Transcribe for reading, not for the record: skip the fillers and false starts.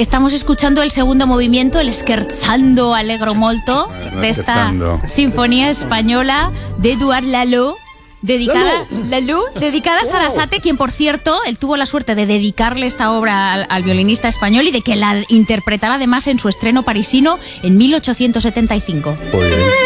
Estamos escuchando el segundo movimiento, el Scherzando Allegro Molto, de esta sinfonía española de Édouard Lalo, dedicada a Sarasate, quien, por cierto, él tuvo la suerte de dedicarle esta obra al violinista español y de que la interpretara además en su estreno parisino en 1875.